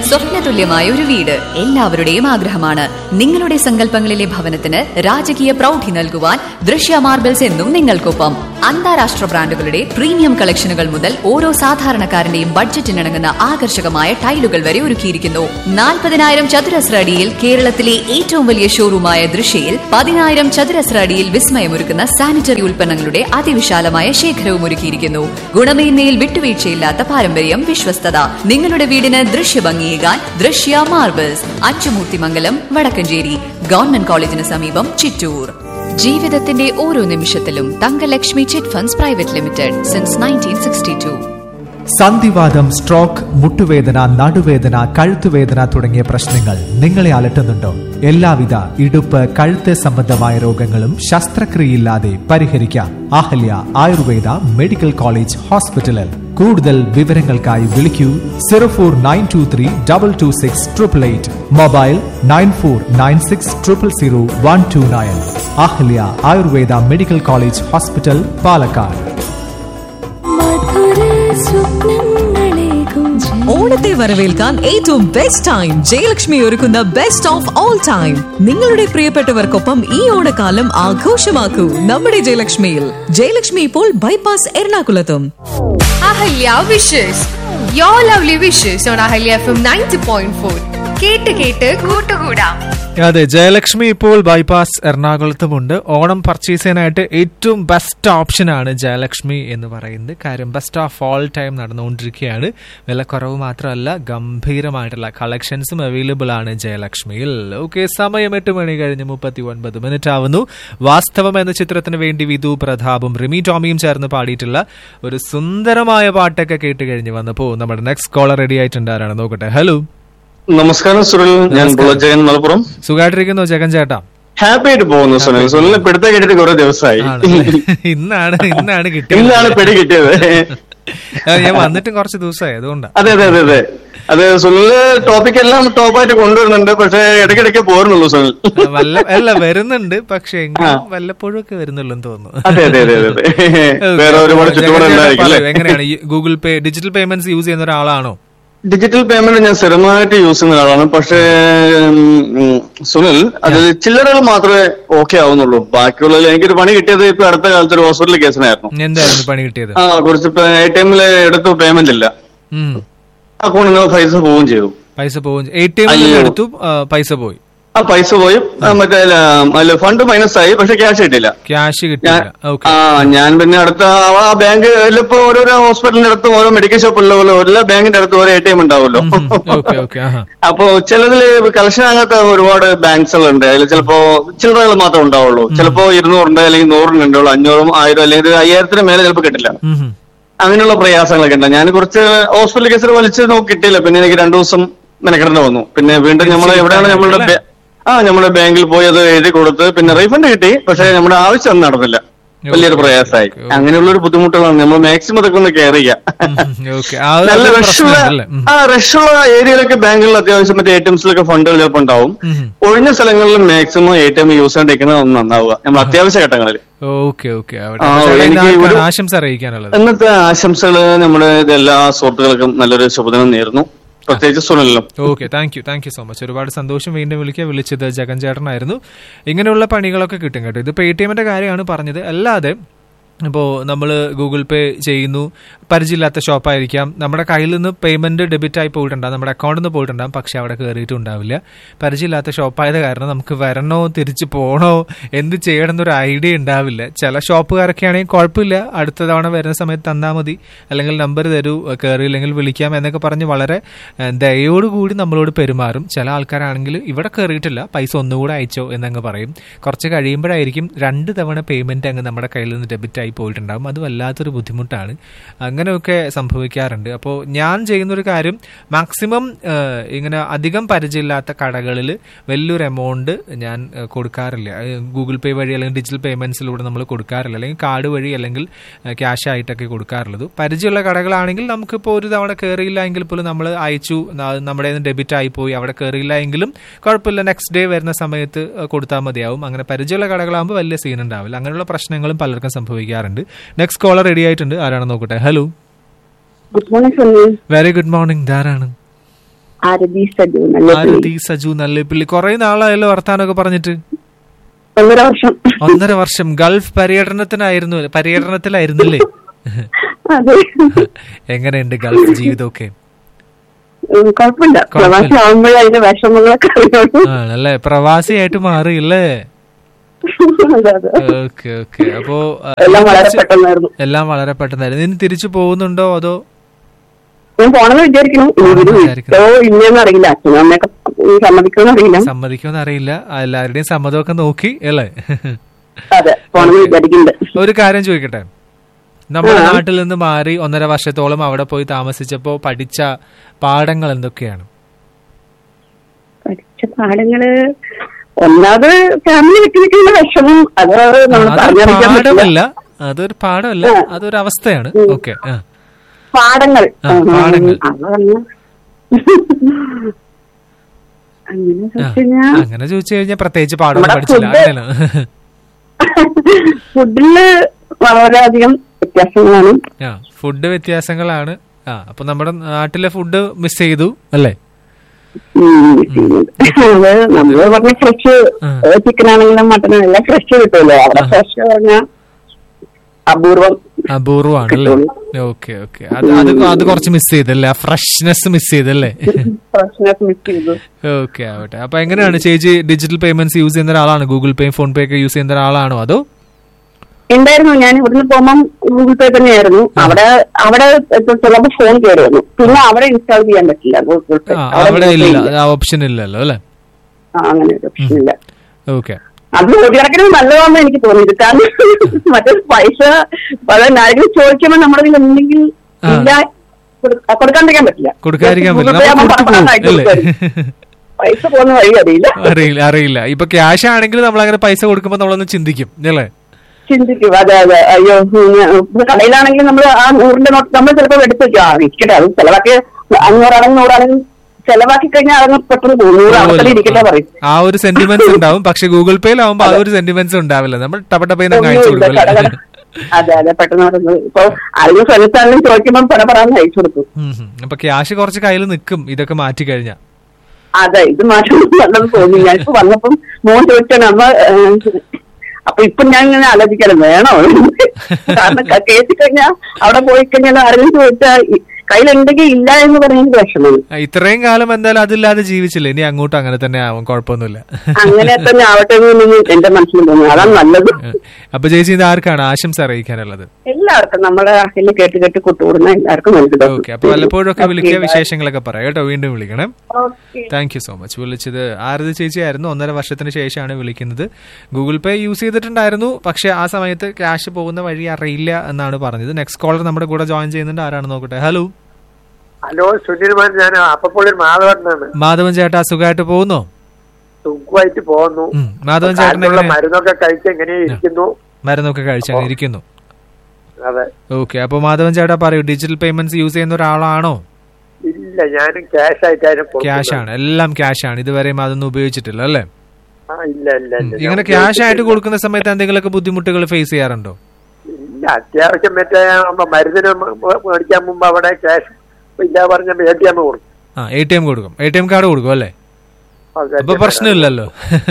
സ്വപ്നതുല്യമായ ഒരു വീട് എല്ലാവരുടെയും ആഗ്രഹമാണ്. നിങ്ങളുടെ സങ്കല്പങ്ങളിലെ ഭവനത്തിന് രാജകീയ പ്രൗഢി നൽകുവാൻ ദൃശ്യ മാർബിൾസ് എന്നും നിങ്ങൾക്കൊപ്പം. അന്താരാഷ്ട്ര ബ്രാൻഡുകളുടെ പ്രീമിയം കളക്ഷനുകൾ മുതൽ ഓരോ സാധാരണക്കാരന്റെയും ബഡ്ജറ്റിനിണങ്ങുന്ന ആകർഷകമായ ടൈലുകൾ വരെ ഒരുക്കിയിരിക്കുന്നു. 40,000 ചതുരശ്ര അടിയിൽ കേരളത്തിലെ ഏറ്റവും വലിയ ഷോറൂമായ ദൃശ്യയിൽ 10,000 ചതുരശ്ര അടിയിൽ വിസ്മയമൊരുക്കുന്ന സാനിറ്ററി ഉൽപ്പന്നങ്ങളുടെ അതിവിശാലമായ ശേഖരവും ഒരുക്കിയിരിക്കുന്നു. ഗുണമേന്മയിൽ വിട്ടുവീഴ്ചയില്ലാത്ത പാരമ്പര്യം, വിശ്വസ്തത. നിങ്ങളുടെ വീടിന് ദൃശ്യഭംഗിയേകാൻ ദൃശ്യ മാർബിൾസ്, അച്ചുമൂർത്തിമംഗലം, വടക്കഞ്ചേരി. ഗവൺമെന്റ് കോളേജിന് സമീപം, ചിറ്റൂർ. ജീവിതത്തിന്റെ ഓരോ നിമിഷത്തിലും Thankalakshmi chit funds private limited since 1962. സന്ധിവാതം, stroke, മുട്ടുവേദന, നടുവേദന, കഴുത്തുവേദന തുടങ്ങിയ പ്രശ്നങ്ങൾ നിങ്ങളെ അലട്ടുന്നുണ്ടോ? എല്ലാവിധ ഇടുപ്പ്, കഴുത്ത് സംബന്ധമായ രോഗങ്ങളും ശസ്ത്രക്രിയയില്ലാതെ പരിഹരിക്കാം. അഹല്യ ആയുർവേദ മെഡിക്കൽ കോളേജ് ഹോസ്പിറ്റലിൽ. കൂടുതൽ വിവരങ്ങൾക്കായി വിളിക്കൂ 0492326888. Mobile 9496000129. Ahalya Ayurveda medical college hospital, Palakkad. ഓണത്തെ വരവേൽക്കാൻ ഏറ്റവും ബെസ്റ്റ് ടൈം ജയലക്ഷ്മി ഒരുക്കുന്ന ബെസ്റ്റ് ഓഫ് ഓൾ ടൈം. നിങ്ങളുടെ പ്രിയപ്പെട്ടവർക്കൊപ്പം ഈ ഓണക്കാലം ആഘോഷമാക്കൂ നമ്മുടെ ജയലക്ഷ്മിയിൽ. ജയലക്ഷ്മി ഇപ്പോൾ ബൈപ്പാസ്, എറണാകുളത്തും. Ahalya wishes, your lovely wishes on Ahalya FM 90.4. കേട്ട് കേട്ട് കൂട്ടുകൂടാം. അതെ, ജയലക്ഷ്മി ഇപ്പോൾ ബൈപ്പാസ് എറണാകുളത്തുമുണ്ട്. ഓണം പർച്ചേസ് ചെയ്യാനായിട്ട് ഏറ്റവും ബെസ്റ്റ് ഓപ്ഷനാണ് ജയലക്ഷ്മി എന്ന് പറയുന്നത്. കാര്യം ബെസ്റ്റ് ഓഫ് ഓൾ ടൈം നടന്നുകൊണ്ടിരിക്കുകയാണ്. വിലക്കുറവ് മാത്രമല്ല, ഗംഭീരമായിട്ടുള്ള കളക്ഷൻസും അവൈലബിൾ ആണ് ജയലക്ഷ്മിയിൽ. ഓക്കെ, സമയം 8 മണി കഴിഞ്ഞ് 39 ആവുന്നു. വാസ്തവം എന്ന ചിത്രത്തിന് വേണ്ടി വിധു പ്രതാപും റിമി ടോമിയും ചേർന്ന് പാടിയിട്ടുള്ള ഒരു സുന്ദരമായ പാട്ടൊക്കെ കേട്ട് കഴിഞ്ഞ് വന്നപ്പോ നമ്മുടെ നെക്സ്റ്റ് കോളർ റെഡി ആയിട്ടുണ്ട്. ആരാണ് നോക്കട്ടെ? ഹലോ, നമസ്കാരം സുനിൽ, ഞാൻ ജയൻ, മലപ്പുറം. സുഖമായിട്ടിരിക്കുന്നു ജഗൻ ചേട്ടാ? ഹാപ്പി ആയിട്ട് പോകുന്നു സുനിൽ. സുനിലിനെ പിടുത്ത കേട്ടിട്ട് കുറെ ദിവസമായി. ഇന്നാണ് പിടി കിട്ടിയത്. ഞാൻ വന്നിട്ടും കുറച്ച് ദിവസമായി, അതുകൊണ്ടാണ്. അതെ അതെ അതെ അതെ അതെ സുനില് ടോപ്പിക് എല്ലാം ടോപ്പായിട്ട് കൊണ്ടുവരുന്നുണ്ട്. പക്ഷെ ഇടയ്ക്കിടയ്ക്ക് പോരുന്നുള്ളൂ സുനിൽ. അല്ല, വരുന്നുണ്ട്, പക്ഷെ വല്ലപ്പോഴും ഒക്കെ വരുന്നുള്ളൂ എന്ന് തോന്നുന്നു. അതെ അതെ അതെ അതെ വേറെ ഒരുപാട് ചുറ്റുപാടുണ്ടായിരിക്കും. എങ്ങനെയാണ് ഗൂഗിൾ പേ, ഡിജിറ്റൽ പേയ്മെന്റ്സ് യൂസ് ചെയ്യുന്ന ഒരാളാണോ? ഡിജിറ്റൽ പേയ്മെന്റ് ഞാൻ സ്ഥിരമായിട്ട് യൂസ് ചെയ്യുന്ന ഒരാളാണ്. പക്ഷേ സുനിൽ, അതിൽ ചില്ലറകൾ മാത്രമേ ഓക്കെ ആവുന്നുള്ളൂ. ബാക്കിയുള്ളതിൽ എനിക്കൊരു പണി കിട്ടിയത് ഇപ്പൊ അടുത്ത കാലത്ത് ഒരു ഹോസ്പിറ്റൽ കേസിനായിരുന്നു. എന്തായിരുന്നു പണി കിട്ടിയത്? കുറച്ച് ATM എടുത്തു പേയ്മെന്റ് ഇല്ല, അക്കൗണ്ടിൽ നിന്ന് പൈസ പോവുകയും ചെയ്തു. എടുത്തു, പൈസ പോയി. പൈസ പോയി. മറ്റേ ഫണ്ട് മൈനസ് ആയി, പക്ഷെ ക്യാഷ് കിട്ടില്ല. ഞാൻ പിന്നെ അടുത്ത ആ ബാങ്ക് ഇപ്പൊ ഓരോരോ ഹോസ്പിറ്റലിന്റെ അടുത്തും ഓരോ മെഡിക്കൽ ഷോപ്പുള്ള പോലെ എല്ലാ ബാങ്കിന്റെ അടുത്തും ഓരോ ATM ഉണ്ടാവുമല്ലോ. അപ്പൊ ചിലതില് കളക്ഷൻ ആകാത്ത ഒരുപാട് ബാങ്ക്സുകളുണ്ട്. അതിൽ ചിലപ്പോ ചില്ലറകൾ മാത്രമേ ഉണ്ടാവുള്ളൂ. ചിലപ്പോ 200 അല്ലെങ്കിൽ 100 ഉണ്ടാവുള്ളൂ. 500, 1000 അല്ലെങ്കിൽ 5000 മേലെ ചിലപ്പോൾ കിട്ടില്ല. അങ്ങനെയുള്ള പ്രയാസങ്ങളൊക്കെ ഉണ്ട്. ഞാൻ കുറച്ച് ഹോസ്പിറ്റൽ കേസിൽ വലിച്ച് നോക്കി കിട്ടിയില്ല. പിന്നെ എനിക്ക് 2 ദിവസം മെനക്കെടേണ്ടി വന്നു. പിന്നെ വീണ്ടും നമ്മൾ എവിടെയാണ് നമ്മുടെ ബാങ്കിൽ പോയി അത് എഴുതി കൊടുത്ത് പിന്നെ റീഫണ്ട് കിട്ടി. പക്ഷെ നമ്മുടെ ആവശ്യം നടന്നില്ല. വലിയൊരു പ്രയാസമായി. അങ്ങനെയുള്ള ഒരു ബുദ്ധിമുട്ടുകളാണ്. നമ്മൾ മാക്സിമം അതൊക്കെ ഒന്ന് കെയർ ചെയ്യാം. നല്ല റഷുള്ള ഏരിയയിലൊക്കെ ബാങ്കുകളിൽ അത്യാവശ്യം മറ്റേ ATMസിലൊക്കെ ഫണ്ടുകൾ ചിലപ്പോൾ ഉണ്ടാവും. ഒഴിഞ്ഞ സ്ഥലങ്ങളിൽ മാക്സിമം ATM യൂസ് ചെയ്യാണ്ടിരിക്കുന്നത് ഒന്ന് നന്നാവുക, നമ്മൾ അത്യാവശ്യ ഘട്ടങ്ങളിൽ. ഇന്നത്തെ ആശംസകള് നമ്മുടെ എല്ലാ സുഹൃത്തുക്കൾക്കും നല്ലൊരു ശുഭദിനം നേരുന്നു, പ്രത്യേകിച്ച് സുനിലും. Okay, thank you so much. ഒരുപാട് സന്തോഷം. വീണ്ടും വിളിച്ചത് ജഗൻ ചേട്ടനായിരുന്നു. ഇങ്ങനെയുള്ള പണികളൊക്കെ കിട്ടും കേട്ടോ. ഇത് ATMന്റെ കാര്യമാണ് പറഞ്ഞത്. അല്ലാതെ ഇപ്പോൾ നമ്മൾ ഗൂഗിൾ പേ ചെയ്യുന്നു, പരിചയമില്ലാത്ത ഷോപ്പായിരിക്കാം, നമ്മുടെ കയ്യിൽ നിന്ന് പേയ്മെന്റ് ഡെബിറ്റായി പോയിട്ടുണ്ടാകും, നമ്മുടെ അക്കൗണ്ടിൽ നിന്ന് പോയിട്ടുണ്ടാകും, പക്ഷെ അവിടെ കയറിയിട്ടുണ്ടാവില്ല. പരിചയമില്ലാത്ത ഷോപ്പായത് കാരണം നമുക്ക് വരണോ തിരിച്ചു പോകണോ എന്ത് ചെയ്യണം എന്നൊരു ഐഡിയ ഉണ്ടാവില്ല. ചില ഷോപ്പുകാരൊക്കെ ആണെങ്കിൽ കുഴപ്പമില്ല, അടുത്ത തവണ വരുന്ന സമയത്ത് തന്നാൽ മതി, അല്ലെങ്കിൽ നമ്പർ തരൂ, കയറിയില്ലെങ്കിൽ വിളിക്കാം എന്നൊക്കെ പറഞ്ഞ് വളരെ ദയോടുകൂടി നമ്മളോട് പെരുമാറും. ചില ആൾക്കാരാണെങ്കിൽ ഇവിടെ കയറിയിട്ടില്ല, പൈസ ഒന്നുകൂടെ അയച്ചോ എന്നങ്ങ് പറയും. കുറച്ച് കഴിയുമ്പോഴായിരിക്കും 2 തവണ പേയ്മെന്റ് അങ്ങ് നമ്മുടെ കയ്യിൽ നിന്ന് ഡെബിറ്റായി പോയിട്ടുണ്ടാകും. അത് വല്ലാത്തൊരു ബുദ്ധിമുട്ടാണ്. അങ്ങനെയൊക്കെ സംഭവിക്കാറുണ്ട്. അപ്പോൾ ഞാൻ ചെയ്യുന്നൊരു കാര്യം, മാക്സിമം ഇങ്ങനെ അധികം പരിചയമില്ലാത്ത കടകളിൽ വലിയൊരു എമൗണ്ട് ഞാൻ കൊടുക്കാറില്ല. ഗൂഗിൾ പേ വഴി അല്ലെങ്കിൽ ഡിജിറ്റൽ പേയ്മെന്റ്സിലൂടെ നമ്മൾ കൊടുക്കാറില്ല, അല്ലെങ്കിൽ കാർഡ് വഴി അല്ലെങ്കിൽ ക്യാഷ് ആയിട്ടൊക്കെ കൊടുക്കാറുള്ളത്. പരിചയമുള്ള കടകളാണെങ്കിൽ നമുക്കിപ്പോൾ ഒരു തവണ കയറിയില്ല എങ്കിൽ പോലും നമ്മൾ അയച്ചു, നമ്മുടെ ഡെബിറ്റ് ആയിപ്പോയി, അവിടെ കയറിയില്ല എങ്കിലും കുഴപ്പമില്ല, നെക്സ്റ്റ് ഡേ വരുന്ന സമയത്ത് കൊടുത്താൽ മതിയാവും. അങ്ങനെ പരിചയമുള്ള കടകളാകുമ്പോൾ വലിയ സീൻ ഉണ്ടാവില്ല. അങ്ങനെയുള്ള പ്രശ്നങ്ങളും പലർക്കും സംഭവിക്കാറുണ്ട്. നെക്സ്റ്റ് കോളർ റെഡി ആയിട്ടുണ്ട്. ആരാണ് നോക്കട്ടെ? Hello, good morning. Very good morning. ധാരാണ് ആരതി സജു നല്ലേപ്പിള്ളി. കുറെ നാളായല്ലോ വർത്താനൊക്കെ പറഞ്ഞിട്ട്. 1.5 വർഷം. 1.5 വർഷം ഗൾഫ് പര്യടനത്തിലായിരുന്നല്ലേ? എങ്ങനെയുണ്ട് ഗൾഫ് ജീവിതമൊക്കെ? കുഴപ്പമില്ല. പ്രവാസി ആവുമ്പോഴേ അതിന്റെ വിഷമങ്ങളൊക്കെ അറിയുള്ളൂ. ആണല്ലേ, പ്രവാസിയായിട്ട് മാറിയില്ലേ? Okay okay. അപ്പോ എല്ലാം വളരെ പെട്ടെന്നായിരുന്നു. ഇനി തിരിച്ചു പോകുന്നുണ്ടോ അതോ? ഞാൻ പോണെന്ന് വിചാരിക്കണം. ഇല്ലെന്ന് അറിയില്ല. അച്ഛനും അമ്മയൊക്കെ സമ്മതിക്കുമെന്ന് അറിയില്ല. എല്ലാവരുടെയും സമ്മതമൊക്കെ നോക്കി അല്ലേ? അതെ, പോണെന്ന് വിചാരിക്കുന്നുണ്ട്. ഒരു കാര്യം ചോദിക്കട്ടെ, നമ്മുടെ നാട്ടിൽ നിന്ന് മാറി 1.5 വർഷത്തോളം അവിടെ പോയി താമസിച്ചപ്പോ പഠിച്ച പാഠങ്ങൾ എന്തൊക്കെയാണ്? പഠിച്ച പാഠങ്ങള് ഒന്നാമത് ഫാമിലി വിട്ടു നിൽക്കുന്ന വിഷമം. പാഠമല്ല, അതൊരു പാഠമല്ല, അതൊരു അവസ്ഥയാണ്. ഓക്കെ, പാഠങ്ങൾ അങ്ങനെ ചോദിച്ചു കഴിഞ്ഞാൽ പ്രത്യേകിച്ച് പാഠമൊന്നും പഠിച്ചില്ല. ഫുഡില് വളരെയധികം വ്യത്യാസങ്ങളാണ്. ഫുഡ് വ്യത്യാസങ്ങളാണ്. അപ്പൊ നമ്മുടെ നാട്ടിലെ ഫുഡ് മിസ് ചെയ്തു അല്ലേ? നമ്മള് പറഞ്ഞ ഫ്രഷ് ചിക്കൻ ആണെങ്കിലും മട്ടനും എല്ലാം ഫ്രഷ് കിട്ടുമല്ലോ. അവിടെ ഫ്രഷ് പറഞ്ഞാൽ അപൂർവമാണല്ലേ? Okay okay. അത് കുറച്ച് മിസ് ചെയ്തല്ലേ? ആ ഫ്രഷ്നെസ് മിസ് ചെയ്തല്ലേ? ഓക്കെ, ആവട്ടെ. അപ്പൊ എങ്ങനെയാണ് ചേച്ചി ഡിജിറ്റൽ പേയ്മെന്റ്സ് യൂസ് ചെയ്യുന്ന ഒരാളാണ്? ഗൂഗിൾ പേ, ഫോൺ പേ ഒക്കെ യൂസ് ചെയ്യുന്ന ഒരാളാണോ അതോ? ഉണ്ടായിരുന്നു. ഞാൻ ഇവിടുന്ന് പോകുമ്പം ഗൂഗിൾ പേ തന്നെയായിരുന്നു. അവിടെ ചിലപ്പോൾ ഫോൺ കയറി വന്നു. പിന്നെ അവിടെ ഇൻസ്റ്റാൾ ചെയ്യാൻ പറ്റില്ല ഗൂഗിൾ പേ. ഓപ്ഷൻ ഇല്ലല്ലോ അല്ലെ? അങ്ങനെ ഒരു ഓപ്ഷൻ ഇല്ല. ഓക്കെ. അത് ഒരു കണക്കിന് നല്ലതാണെന്ന് എനിക്ക് തോന്നിയത്. കാരണം മറ്റേ പൈസ ആരെങ്കിലും ചോദിക്കുമ്പോൾ നമ്മുടെ കയ്യിൽ എന്തെങ്കിലും ഇല്ല, കൊടുക്കാണ്ടിരിക്കാൻ പറ്റില്ല. പൈസ പോകുന്ന വഴി അറിയില്ല. ഇപ്പൊ ക്യാഷ് ആണെങ്കിൽ നമ്മൾ അങ്ങനെ പൈസ കൊടുക്കുമ്പോ നമ്മളൊന്ന് ചിന്തിക്കും അല്ലേ? ചിന്തിക്കും. അതെ അതെ. അയ്യോ, കടയിലാണെങ്കിൽ നമ്മൾ ആ 100ന്റെ നോട്ട് നമ്മൾ ചിലപ്പോൾ എടുത്ത് വെക്കും. ഇരിക്കട്ടെ, അത് ചിലവാക്കി 500 ചെലവാക്കി കഴിഞ്ഞാൽ അതങ്ങ് പെട്ടെന്ന് പോകും. ഇരിക്കട്ടെ പറയും. ആ ഒരു സെന്റിമെന്റ്സ് ഉണ്ടാവും. പക്ഷെ ഗൂഗിൾ പേയിലാവുമ്പോ ആ ഒരു സെന്റിമെന്റ്സ് ഉണ്ടാവില്ല. നമ്മൾ ടപടപ്പേന്ന് അയച്ചു കൊടുക്കും. അതെ അതെ, പെട്ടെന്ന് ഇപ്പൊ ആരെങ്കിലും സ്ഥലത്താണെങ്കിലും ചോദിക്കുമ്പോൾ പറയാൻ അയച്ചു കൊടുക്കും. അപ്പൊ ക്യാഷ് കുറച്ച് കയ്യിൽ നിൽക്കും ഇതൊക്കെ മാറ്റി കഴിഞ്ഞാൽ. അതെ, ഇത് മാറ്റം നല്ലത് തോന്നി. ഞാനിപ്പോ വന്നപ്പം മോൻ ചോദിച്ചാണ് അമ്മ. അപ്പൊ ഇപ്പൊ ഞാൻ ഇങ്ങനെ ആലോചിക്കാനും വേണോ? കാരണം കേട്ടി കഴിഞ്ഞാൽ അവിടെ പോയി കഴിഞ്ഞാൽ ആരെങ്കിലും ചോദിച്ചാൽ കയ്യിലുണ്ടെങ്കിൽ ഇല്ല എന്ന് പറയുന്നത് വിഷമം. ഇത്രയും കാലം എന്തായാലും അതില്ലാതെ ജീവിച്ചില്ല, ഇനി അങ്ങോട്ടും അങ്ങനെ തന്നെ ആവും, കുഴപ്പമൊന്നുമില്ല. അങ്ങനെ തന്നെ ആവട്ടെ എന്ന് എന്റെ മനസ്സിൽ തോന്നുന്നു. അതാണ് നല്ലത്. അപ്പൊ ചേച്ചി ഇത് ആർക്കാണ് ആശംസ അറിയിക്കാനുള്ളത്? എല്ലാവർക്കും, നമ്മുടെ അഖില് കേട്ട് കൂട്ടുകൂടുന്ന എല്ലാവർക്കും. ഓക്കെ, അപ്പൊ വല്ലപ്പോഴും ഒക്കെ വിളിക്കുക, വിശേഷങ്ങളൊക്കെ പറയാം കേട്ടോ. വീണ്ടും വിളിക്കണം. Thank you so much. വിളിച്ചത് ആരതി ചേച്ചി ആയിരുന്നു. 1.5 വർഷത്തിന് ശേഷമാണ് വിളിക്കുന്നത്. ഗൂഗിൾ പേ യൂസ് ചെയ്തിട്ടുണ്ടായിരുന്നു, പക്ഷെ ആ സമയത്ത് ക്യാഷ് പോകുന്ന വഴി അറിയില്ല എന്നാണ് പറഞ്ഞത്. നെക്സ്റ്റ് കോളർ നമ്മുടെ കൂടെ ജോയിൻ ചെയ്യുന്നുണ്ട്. ആരാണ് നോക്കട്ടെ? ഹലോ സുനിൽ, ഞാൻ അപ്പപ്പോൾ മാധവനാണ്. മാധവൻ ചേട്ടാ, സുഖമായിട്ട് പോകുന്നോ? സുഖമായിട്ട് പോകുന്നു. മാധവൻ ചേട്ടൻ മരുന്നൊക്കെ കഴിച്ച് എങ്ങനെ ഇരിക്കുന്നു? മരുന്നൊക്കെ കഴിച്ചങ്ങനെ ഇരിക്കുന്നു. അതെ. ഓക്കെ, അപ്പൊ മാധവൻ ചേട്ടാ പറയൂ, ഡിജിറ്റൽ പേയ്മെന്റ്സ് യൂസ് ചെയ്യുന്ന ഒരാളാണോ? ഇല്ല, ഞാൻ ക്യാഷ് ആയിട്ടായിരുന്നു. ക്യാഷ് ആണ്, എല്ലാം ക്യാഷ് ആണ്. ഇതുവരെയും അതൊന്നും ഉപയോഗിച്ചിട്ടില്ല അല്ലേ? ഇല്ല. ഇങ്ങനെ ക്യാഷ് ആയിട്ട് കൊടുക്കുന്ന സമയത്ത് എന്തെങ്കിലുമൊക്കെ ബുദ്ധിമുട്ടുകൾ ഫേസ് ചെയ്യാറുണ്ടോ? ഇല്ല, അത്യാവശ്യം മറ്റേ മരുന്നിന് മേടിക്കാൻ മുമ്പ് അവിടെ ക്യാഷ് ഇല്ല പറഞ്ഞ ATM കൊടുക്കും. ATM കൊടുക്കും, ATM കാർഡ് കൊടുക്കും അല്ലേ? അപ്പൊ പ്രശ്നമില്ലല്ലോ.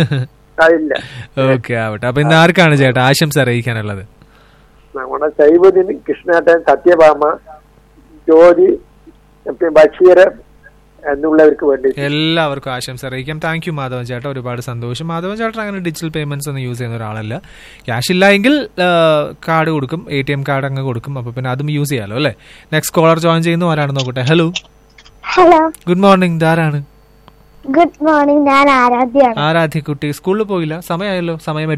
ഓക്കെ, ആവട്ടെ. അപ്പൊ ഇന്ന് ആർക്കാണ് ചേട്ടാ ആശംസ അറിയിക്കാനുള്ളത്? നമ്മുടെ സൈബുദ്ദീൻ, കൃഷ്ണേട്ടൻ, സത്യഭാമ, ജ്യോതി, ബഷീർ എന്നുള്ളവർക്ക് വേണ്ടി എല്ലാവർക്കും ആശംസ അറിയിക്കാം. താങ്ക് യു മാധവൻ ചേട്ടാ, ഒരുപാട് സന്തോഷം. മാധവൻ ചേട്ടൻ അങ്ങനെ ഡിജിറ്റൽ പേയ്മെന്റ്സ് ഒന്നും യൂസ് ചെയ്യുന്ന ഒരാളല്ല. ക്യാഷ് ഇല്ല എങ്കിൽ കാർഡ് കൊടുക്കും, ATM കാർഡ് അങ്ങ് കൊടുക്കും. അപ്പൊ പിന്നെ അതും യൂസ് ചെയ്യാലോ അല്ലേ? നെക്സ്റ്റ് കോളർ ജോയിൻ ചെയ്യുന്നു. ആരാണ് നോക്കട്ടെ? Hello. Good morning. ധാരാണ്? Good morning, ഞാൻ ആരാധ്യാണ്. ആരാധ്യ കുട്ടി, സ്കൂളിൽ പോയില്ല? സമയമായല്ലോ, സമയം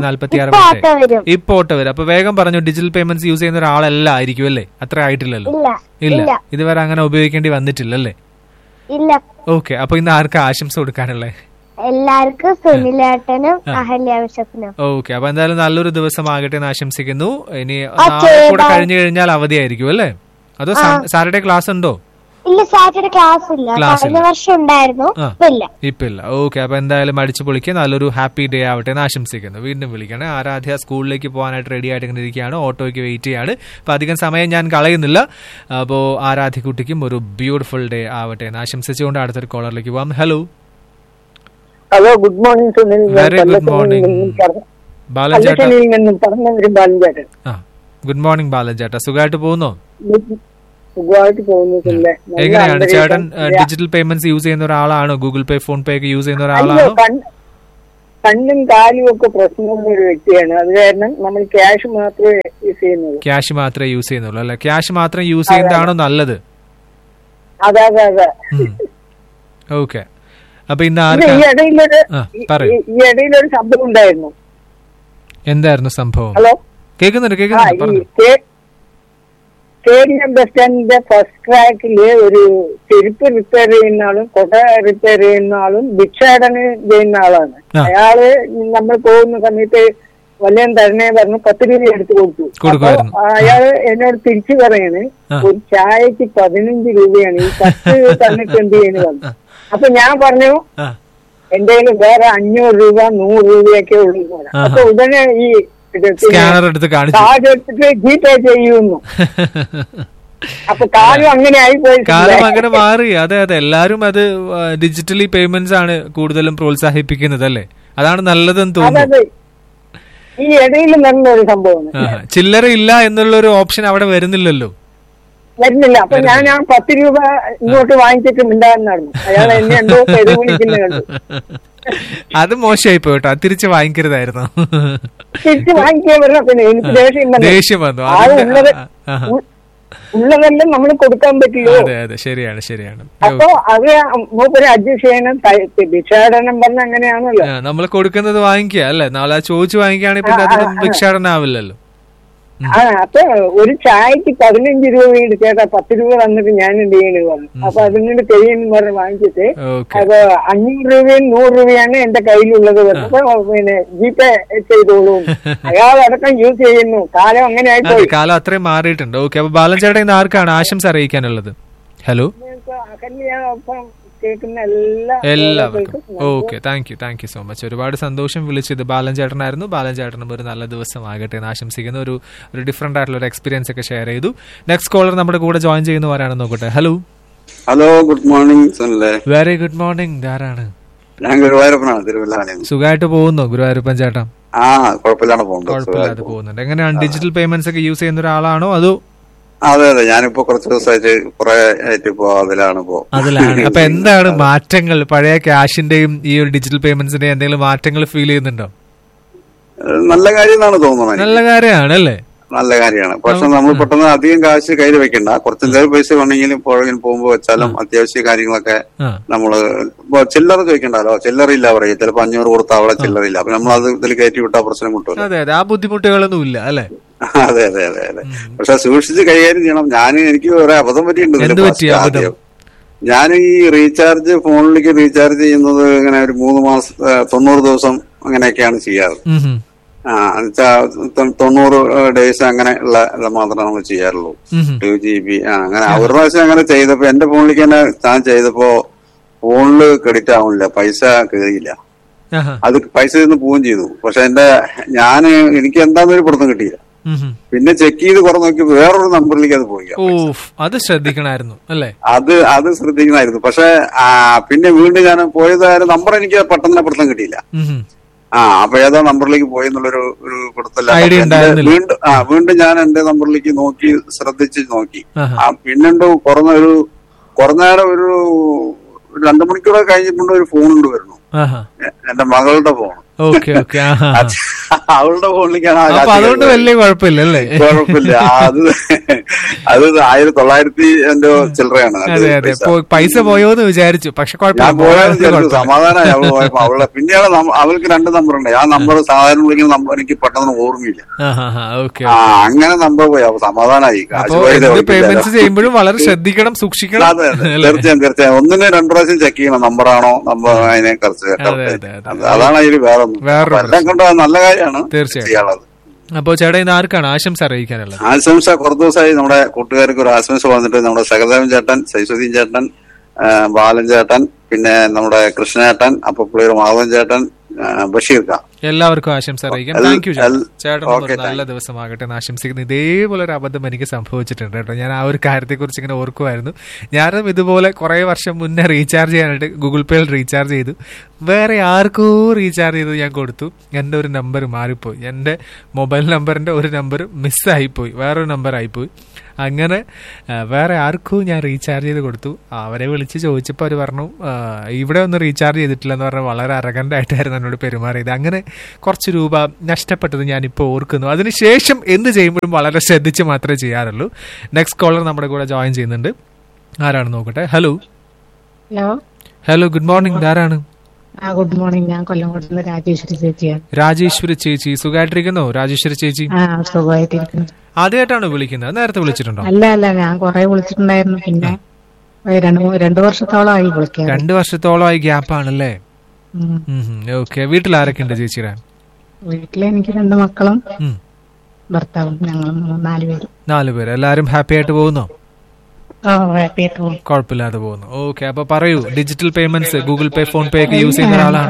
8:46. ഇപ്പൊ ഓട്ടോ വരും. അപ്പൊ വേഗം പറഞ്ഞു, ഡിജിറ്റൽ പേയ്മെന്റ്സ് യൂസ് ചെയ്യുന്ന ഒരാളല്ല ആയിരിക്കും അല്ലേ? അത്ര ആയിട്ടില്ലല്ലോ? ഇല്ല, ഇതുവരെ അങ്ങനെ ഉപയോഗിക്കേണ്ടി വന്നിട്ടില്ലല്ലേ? ഇല്ല. ഓക്കെ, അപ്പൊ ഇന്ന് ആർക്കാ ആശംസ കൊടുക്കാനുള്ളത്? എല്ലാവർക്കും, സുനിലേട്ടനും അഹല്യ വിശപ്പിനും. ഓക്കെ, അപ്പൊ എന്തായാലും നല്ലൊരു ദിവസം ആകട്ടെ എന്ന് ആശംസിക്കുന്നു. ഇനി കൂടെ കഴിഞ്ഞു കഴിഞ്ഞാൽ അവധിയായിരിക്കും അല്ലേ? അതോ സാറ്റർഡേ ക്ലാസ് ഉണ്ടോ? ഇല്ല, സാറ്റർഡേ ക്ലാസ് ഇല്ല. കഴിഞ്ഞ വർഷം ഉണ്ടായിരുന്നു, ഇപ്പൊ ഇല്ല. ഓക്കെ, അപ്പൊ എന്തായാലും അടിച്ചു പൊളിക്കുക. നല്ലൊരു ഹാപ്പി ഡേ ആവട്ടെ എന്ന് ആശംസിക്കുന്നു. വീണ്ടും വിളിക്കണേ. ആരാധ്യ സ്കൂളിലേക്ക് പോകാനായിട്ട് റെഡി ആയിട്ട് ഇങ്ങനെ ഇരിക്കുകയാണ്, ഓട്ടോയ്ക്ക് വെയിറ്റ് ചെയ്യാണ്. അപ്പൊ അധികം സമയം ഞാൻ കളയുന്നില്ല. അപ്പോ ആരാധ്യ കുട്ടിക്കും ഒരു ബ്യൂട്ടിഫുൾ ഡേ ആവട്ടെ എന്ന് ആശംസിച്ചുകൊണ്ട് അടുത്തൊരു കോളറിലേക്ക് പോവാം. Hello hello, good morning Sunil. Very good morning ബാലൻ ചേട്ടാ. ഗുഡ് മോർണിംഗ് ബാലൻ ചേട്ടാ, സുഖമായിട്ട് പോകുന്നോ? സുഖമായിട്ട് പോകുന്നു. എങ്ങനെയാണ് ചേട്ടൻ ഡിജിറ്റൽ പേയ്മെന്റ്സ് യൂസ് ചെയ്യുന്ന ഒരാളാണോ? ഗൂഗിൾ പേ, ഫോൺ പേ ഒക്കെ യൂസ് ചെയ്യുന്ന ഒരാളാണോ? കണ്ണും കാലും ഒക്കെ പ്രശ്നമുള്ള ഒരു വ്യക്തിയാണ്. അത് കാരണം നമ്മൾ ക്യാഷ് മാത്രമേ യൂസ് ചെയ്യുന്നുള്ളൂ. ക്യാഷ് മാത്രമേ യൂസ് ചെയ്യുന്നുള്ളൂ അല്ലെ? ക്യാഷ് മാത്രം യൂസ് ചെയ്യുന്നതാണോ നല്ലത്? അതെ അതെ അതെ. ഓക്കെ, അപ്പൊ ഇന്ന് ഈ ഇടയിലൊരു സംഭവം ഉണ്ടായിരുന്നു. എന്തായിരുന്നു സംഭവം? ഹലോ, കേൾക്കുന്നുണ്ട്. KDM ബസ് സ്റ്റാൻഡിന്റെ ഫസ്റ്റ് ട്രാക്കില് ഒരു ചെരുപ്പ് റിപ്പയർ ചെയ്യുന്ന ആളും കൊട റിപ്പയർ ചെയ്യുന്ന ആളും ഭിക്ഷാടന ചെയ്യുന്ന ആളാണ്. അയാള് നമ്മൾ പോകുന്ന സമയത്ത് വല്ലതും തരണേ പറഞ്ഞു 10 രൂപ എടുത്ത് കൊടുത്തു. അയാള് എന്നോട് തിരിച്ചു പറയാണ്, ഒരു ചായക്ക് 15 രൂപയാണ്, ഈ 10 തന്നിട്ട് എന്ത് ചെയ്യുന്നു പറഞ്ഞു. അപ്പൊ ഞാൻ പറഞ്ഞു, എന്റെ കയ്യിൽ വേറെ 500 രൂപ 100 രൂപയൊക്കെ ഉള്ളു. അപ്പൊ ഉടനെ ഈ സ്കാനർ എടുത്ത് കാർഡ് എടുത്തിട്ട് ജിപേ ചെയ്യുന്നു. അപ്പൊ കാലം അങ്ങനെ ആയിപ്പോയി, കാലം അങ്ങനെ മാറി. അതെ അതെ, എല്ലാരും അത് ഡിജിറ്റലി പേയ്മെന്റ്സ് ആണ് കൂടുതലും പ്രോത്സാഹിപ്പിക്കുന്നത് അല്ലേ? അതാണ് നല്ലതെന്ന് തോന്നുന്നു. ഈ ഇടയിൽ നല്ലൊരു സംഭവം, ചില്ലറ ഇല്ല എന്നുള്ള ഒരു ഓപ്ഷൻ അവിടെ വരുന്നില്ലല്ലോ. അപ്പൊ ഞാൻ 10 രൂപ ഇങ്ങോട്ട് വാങ്ങിച്ചിട്ട് മിണ്ടാകുന്നായിരുന്നു. അയാൾ എന്നെ എന്തോ പെരു വിളിക്കുന്നത് കണ്ടു. അത് മോശമായി പോയിട്ടോ, തിരിച്ച് വാങ്ങിക്കരുതായിരുന്നു. തിരിച്ച് വാങ്ങിക്കാൻ പറഞ്ഞ പിന്നെ എനിക്ക് ദേഷ്യം വന്നു. ഉള്ളതെല്ലാം നമ്മൾ കൊടുക്കാൻ പറ്റില്ലോ. അതെ അതെ, ശരിയാണ് ശരിയാണ്. അപ്പൊ അത് മൂപ്പര് അഡ്ജസ്റ്റ് ചെയ്യണം. ഭിക്ഷാടനം പറഞ്ഞ അങ്ങനെയാണല്ലോ, നമ്മൾ കൊടുക്കുന്നത് വാങ്ങിക്കുക അല്ലെ? നാളെ ചോദിച്ചു വാങ്ങിക്കുകയാണെങ്കിൽ പിന്നെ അത് ഭിക്ഷാടനം ആവില്ലല്ലോ. അപ്പൊ ഒരു ചായക്ക് 15 രൂപ ചേട്ടാ 10 രൂപ തന്നിട്ട് ഞാൻ എന്ത് ചെയ്യണു പറഞ്ഞു. അപ്പൊ അതിനോട് കഴിയുന്നു പറഞ്ഞ് വാങ്ങിച്ചിട്ട് അപ്പൊ 500 രൂപയും 100 രൂപയാണ് എന്റെ കയ്യിലുള്ളത്. അപ്പൊ പിന്നെ ജിപേ ചെയ്തോളൂ. അയാൾ അടക്കം യൂസ് ചെയ്യുന്നു. കാലം അങ്ങനെ ആയിപ്പോയി. കാലം അത്രയും മാറിയിട്ടുണ്ട്. ഓക്കെ, അപ്പൊ ബാലൻ ചേട്ടാ ഇന്ന് ആർക്കാണ് ആശംസ അറിയിക്കാനുള്ളത്? ഹലോ, എല്ലാവർക്കും okay, thank you so much. ഒരുപാട് സന്തോഷം വിളിച്ചത് ബാലൻ ചേട്ടനായിരുന്നു. ബാലൻ ചേട്ടനും ഒരു നല്ല ദിവസം ആകട്ടെ എന്ന് ആശംസിക്കുന്നു. ഒരു ഡിഫറെന്റ് ആയിട്ടുള്ള ഒരു എക്സ്പീരിയൻസ് ഒക്കെ ഷെയർ ചെയ്തു. നെക്സ്റ്റ് കോളർ നമ്മുടെ കൂടെ ജോയിൻ ചെയ്യുന്നവരാണെന്ന് നോക്കട്ടെ. Hello hello, good morning. Very good morning. ആരാണ്? ഞാൻ ഗുരുവായൂരപ്പനാണ്, തിരുവല്ല. സുഖമായിട്ട് പോകുന്നു ഗുരുവായൂരപ്പൻ ചേട്ടാ? കുഴപ്പമില്ലാതെ പോകുന്നുണ്ട്. എങ്ങനെയാണ് ഡിജിറ്റൽ പേയ്മെന്റ്സ് ഒക്കെ യൂസ് ചെയ്യുന്ന ഒരാളാണോ അതോ? അതെ അതെ, ഞാനിപ്പോ കുറച്ച് ദിവസമായിട്ട് കുറെ ആയിട്ട് അതിലാണ്. അപ്പൊ എന്താണ് മാറ്റങ്ങൾ? പഴയ ക്യാഷിന്റെയും ഈ ഒരു ഡിജിറ്റൽ പേയ്മെന്റ്സിന്റെയും എന്തെങ്കിലും മാറ്റങ്ങൾ ഫീൽ ചെയ്യുന്നുണ്ടോ? നല്ല കാര്യം എന്നാണ് തോന്നുന്നത്. നല്ല കാര്യമാണല്ലേ? നല്ല കാര്യമാണ്. പക്ഷെ നമ്മൾ പെട്ടെന്ന് അധികം കാശ് കയ്യിൽ വെക്കണ്ട. കുറച്ചെന്തായാലും പൈസ വേണമെങ്കിലും പുറകിൽ പോകുമ്പോ വെച്ചാലും അത്യാവശ്യ കാര്യങ്ങളൊക്കെ നമ്മള് ഇപ്പൊ ചില്ലറ ചോദിക്കണ്ടല്ലോ. ചില്ലറില്ല പറയും. ചിലപ്പോ 500 കൊടുത്താൽ അവിടെ ചില്ലറില്ല. അപ്പൊ നമ്മൾ അത് ഇതിൽ കയറ്റി വിട്ടാൽ പ്രശ്നം കിട്ടും. അതെ അതെ, ആ ബുദ്ധിമുട്ടുകളൊന്നും ഇല്ല അല്ലെ? അതെ അതെ അതെ അതെ. പക്ഷെ സൂക്ഷിച്ച് കൈകാര്യം ചെയ്യണം. എനിക്ക് ഒരു അബദ്ധം പറ്റിയിട്ടുണ്ട്. ഞാൻ ഈ റീചാർജ് ഫോണിലേക്ക് റീചാർജ് ചെയ്യുന്നത് ഇങ്ങനെ ഒരു 3 മാസം 90 ദിവസം അങ്ങനെയൊക്കെയാണ് ചെയ്യാറ്. 90 ഡേയ്സ് അങ്ങനെ ഉള്ള മാത്രമേ നമ്മൾ ചെയ്യാറുള്ളൂ. 2 GB അങ്ങനെ. ഒരു പ്രാവശ്യം അങ്ങനെ ചെയ്തപ്പോ എന്റെ ഫോണിലേക്ക് തന്നെ ഞാൻ ചെയ്തപ്പോ ഫോണില് ക്രെഡിറ്റ് ആവുന്നില്ല, പൈസ കയറിയില്ല. അത് പൈസ നിന്ന് പോവുകയും ചെയ്തു. പക്ഷെ എനിക്ക് എന്താന്നൊരു പിടുത്തം കിട്ടിയില്ല. പിന്നെ ചെക്ക് ചെയ്ത് കുറെ നോക്കി വേറൊരു നമ്പറിലേക്ക് അത് പോയി. അത് ശ്രദ്ധിക്കണമായിരുന്നു അല്ലേ? അത് ശ്രദ്ധിക്കണമായിരുന്നു. പക്ഷെ പിന്നെ വീണ്ടും ഞാൻ പോയതായ നമ്പർ എനിക്ക് പെട്ടെന്ന് പിടുത്തം കിട്ടിയില്ല. അപ്പൊ ഏതാ നമ്പറിലേക്ക് പോയി എന്നുള്ളൊരു പിടുത്തല്ല. വീണ്ടും ഞാൻ എന്റെ നമ്പറിലേക്ക് നോക്കി ശ്രദ്ധിച്ച് നോക്കി. പിന്നുണ്ട് കുറഞ്ഞേരം ഒരു 2 മണിക്കൂർ കഴിഞ്ഞിട്ടുണ്ട് ഒരു ഫോൺ കൊണ്ട് വരുന്നു. എന്റെ മകളുടെ ഫോൺ. അവളുടെ ഫോണിലേക്കാണ്. അതുകൊണ്ട് വലിയ കുഴപ്പമില്ല. അത് 1900 എന്തോ ചില്ലറയാണ്. പൈസ പോയോന്ന് വിചാരിച്ചു. പക്ഷെ സമാധാനമായി അവള് പോയപ്പോ. പിന്നെയാണ് അവൾക്ക് 2 നമ്പറുണ്ട്. ആ നമ്പർ സാധാരണ വിളിക്കുന്ന നമ്പർ എനിക്ക് പെട്ടെന്ന് ഓർമ്മയില്ല. അങ്ങനെ നമ്പർ പോയി. അപ്പൊ സമാധാനമായി. പേയ്മെന്റ് ചെയ്യുമ്പോഴും വളരെ ശ്രദ്ധിക്കണം, സൂക്ഷിക്കണം. തീർച്ചയായും 1-2 പ്രാവശ്യം ചെക്ക് ചെയ്യണം നമ്പറാണോ അതിനെ കുറിച്ച്. അതാണ് അതിൽ വേറെ എല്ലാം കൊണ്ട് നല്ല കാര്യമാണ്. തീർച്ചയായും അപ്പോ ചേട്ടാ ഇന്ന് ആർക്കാണ് ആശംസ അറിയിക്കാനുള്ളത്? ആശംസ കുറച്ച് ദിവസമായി നമ്മുടെ കൂട്ടുകാർക്ക് ഒരു ആശംസ വന്നിട്ട് നമ്മുടെ സഹദേവൻ ചേട്ടൻ, സൈസുദ്ദീൻ ചേട്ടൻ, ബാലൻ ചേട്ടൻ, പിന്നെ നമ്മുടെ കൃഷ്ണേട്ടൻ, അപ്പൊ പുള്ളിയുടെ മാധവൻ ചേട്ടൻ, ബഷീർക്ക, എല്ലാവർക്കും ആശംസ അറിയിക്കാം. താങ്ക് യു ചേട്ടൻ. നല്ല ദിവസമാകട്ടെ എന്ന് ആശംസിക്കുന്നു. ഇതേപോലെ ഒരു അബദ്ധം എനിക്ക് സംഭവിച്ചിട്ടുണ്ട് കേട്ടോ. ഞാൻ ആ ഒരു കാര്യത്തെക്കുറിച്ച് ഇങ്ങനെ ഓർക്കുമായിരുന്നു. ഞാനും ഇതുപോലെ കുറെ വർഷം മുന്നേ റീചാർജ് ചെയ്യാനായിട്ട് ഗൂഗിൾ പേയിൽ റീചാർജ് ചെയ്തു. വേറെ ആർക്കോ റീചാർജ് ചെയ്ത് ഞാൻ കൊടുത്തു. എൻ്റെ ഒരു നമ്പർ മാറിപ്പോയി. എൻ്റെ മൊബൈൽ നമ്പറിൻ്റെ ഒരു നമ്പർ മിസ്സായിപ്പോയി, വേറൊരു നമ്പർ ആയിപ്പോയി. അങ്ങനെ വേറെ ആർക്കും ഞാൻ റീചാർജ് ചെയ്ത് കൊടുത്തു. അവരെ വിളിച്ച് ചോദിച്ചപ്പോൾ അവർ പറഞ്ഞു ഇവിടെ ഒന്നും റീചാർജ് ചെയ്തിട്ടില്ലെന്ന് പറഞ്ഞാൽ വളരെ അരഗൻ്റായിട്ടായിരുന്നു എന്നോട് പെരുമാറിയത്. അങ്ങനെ കുറച്ച് രൂപ നഷ്ടപ്പെട്ടത് ഞാനിപ്പോൾ ഓർക്കുന്നു. അതിനുശേഷം എന്ത് ചെയ്യുമ്പോഴും വളരെ ശ്രദ്ധിച്ച് മാത്രമേ ചെയ്യാറുള്ളൂ. നെക്സ്റ്റ് കോളർ നമ്മുടെ കൂടെ ജോയിൻ ചെയ്യുന്നുണ്ട്. ആരാണ് നോക്കട്ടെ. Hello hello, good morning. ആരാണ്? Good morning. ഞാൻ കൊല്ലംകോട്ട് രാജേശ്വരി ചേച്ചിയാണ്. രാജേശ്വരി ചേച്ചി സുഖമായിട്ടിരിക്കുന്നോ? രാജേശ്വരി ചേച്ചി സുഖമായിട്ടിരിക്കുന്നു. ആദ്യമായിട്ടാണ് വിളിക്കുന്നത്? നേരത്തെ വിളിച്ചിട്ടുണ്ടോ? അല്ല ഞാൻ കുറെ വിളിച്ചിട്ടുണ്ടായിരുന്നു. പിന്നെ 2 വർഷത്തോളമായി വിളിക്കാം. 2 വർഷത്തോളമായി ഗ്യാപ്പ് ആണല്ലേ? ഓക്കെ. വീട്ടിൽ ആരൊക്കെ ഉണ്ട് ചേച്ചിയുടെ? വീട്ടില് എനിക്ക് 2 മക്കളും ഭർത്താവും, ഞങ്ങൾ 4 പേര്. എല്ലാരും ഹാപ്പി ആയിട്ട് പോകുന്നോ? കുഴപ്പമില്ലാതെ പോകുന്നു. ഓക്കെ. അപ്പൊ പറയൂ, ഡിജിറ്റൽ പേയ്മെന്റ്സ് ഗൂഗിൾ പേ, ഫോൺ പേ ഒക്കെ യൂസ് ചെയ്യുന്ന ഒരാളാണോ?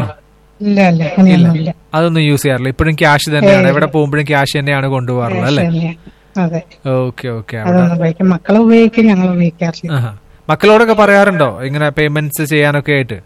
ഇല്ല, അതൊന്നും യൂസ് ചെയ്യാറില്ല. ഇപ്പോഴും ക്യാഷ് തന്നെയാണ്, എവിടെ പോകുമ്പോഴും ക്യാഷ് തന്നെയാണ് കൊണ്ടുപോകാറുള്ളത് അല്ലേ? Okay okay. മക്കളെ ഉപയോഗിക്കും, ഞങ്ങൾ ഉപയോഗിക്കാറില്ല. മക്കളോടൊക്കെ പറയാറുണ്ടോ ഇങ്ങനെ പേയ്മെന്റ്സ് ചെയ്യാനൊക്കെ ആയിട്ട്?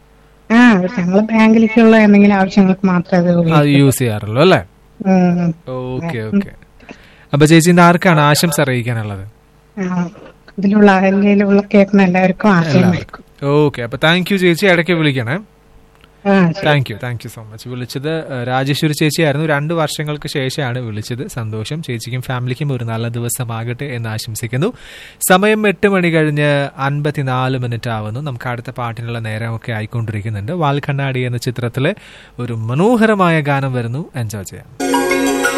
ഞങ്ങൾ ബാങ്കിലേക്കുള്ള എന്തെങ്കിലും ആവശ്യങ്ങൾക്ക് മാത്രമേ അത് യൂസ് ചെയ്യാറുള്ളൂ അല്ലേ? Okay okay. അപ്പൊ ചേച്ചി ഇന്ന് ആർക്കാണ് ആശംസ അറിയിക്കാനുള്ളത്? ഇതിലുള്ള കേൾക്കുന്ന എല്ലാവർക്കും ആശയമായിരിക്കും. ഓക്കെ. അപ്പൊ താങ്ക് യു ചേച്ചി, ഇടയ്ക്ക് വിളിക്കണേ. Thank you so much. വിളിച്ചത് രാജേശ്വരി ചേച്ചിയായിരുന്നു. 2 വർഷങ്ങൾക്ക് ശേഷമാണ് വിളിച്ചത്. സന്തോഷം. ചേച്ചിക്കും ഫാമിലിക്കും ഒരു നല്ല ദിവസമാകട്ടെ എന്ന് ആശംസിക്കുന്നു. സമയം 8 മണി കഴിഞ്ഞ് 54 മിനിറ്റ് ആവുന്നു. നമുക്ക് അടുത്ത പാട്ടിനുള്ള നേരമൊക്കെ ആയിക്കൊണ്ടിരിക്കുന്നുണ്ട്. വാൽക്കണ്ണാടി എന്ന ചിത്രത്തിലെ ഒരു മനോഹരമായ ഗാനം വരുന്നു. എൻജോയ് ചെയ്യാം.